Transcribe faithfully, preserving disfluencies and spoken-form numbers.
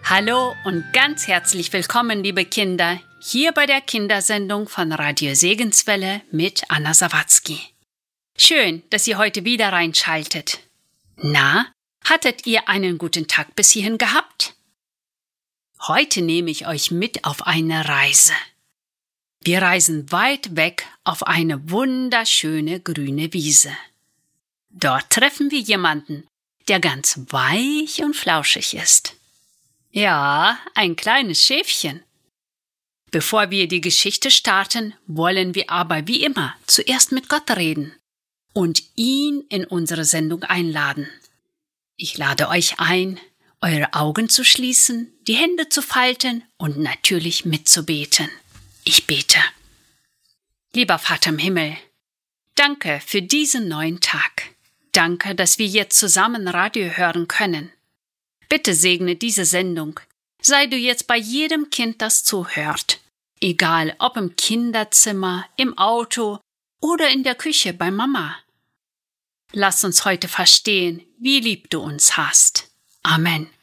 Hallo und ganz herzlich willkommen, liebe Kinder, hier bei der Kindersendung von Radio Segenswelle mit Anna Sawatzki. Schön, dass ihr heute wieder reinschaltet. Na, hattet ihr einen guten Tag bis hierhin gehabt? Heute nehme ich euch mit auf eine Reise. Wir reisen weit weg auf eine wunderschöne grüne Wiese. Dort treffen wir jemanden, der ganz weich und flauschig ist. Ja, ein kleines Schäfchen. Bevor wir die Geschichte starten, wollen wir aber wie immer zuerst mit Gott reden und ihn in unsere Sendung einladen. Ich lade euch ein, eure Augen zu schließen, die Hände zu falten und natürlich mitzubeten. Ich bete. Lieber Vater im Himmel, danke für diesen neuen Tag. Danke, dass wir jetzt zusammen Radio hören können. Bitte segne diese Sendung. Sei du jetzt bei jedem Kind, das zuhört. Egal, ob im Kinderzimmer, im Auto oder in der Küche bei Mama. Lass uns heute verstehen, wie lieb du uns hast. Amen.